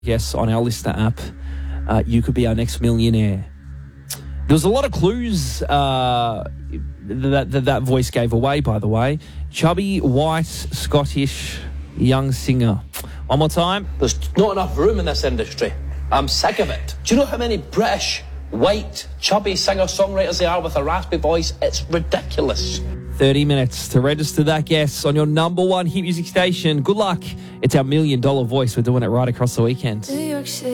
Yes, on our Listener app, you could be our next millionaire. There was a lot of clues that voice gave away, by the way. Chubby, white, Scottish, young singer. One more time. There's not enough room in this industry. I'm sick of it. Do you know how many British, white, chubby singer-songwriters there are with a raspy voice? It's ridiculous. 30 minutes to register that guess on your number one hit music station. Good luck. It's our $1 million voice. We're doing it right across the weekend.